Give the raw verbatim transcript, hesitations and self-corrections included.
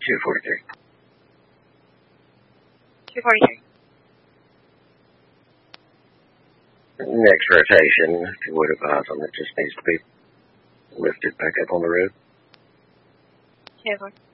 two forty-three. two forty-three. Next rotation, if you would advise them, it just needs to be lifted back up on the road. two four.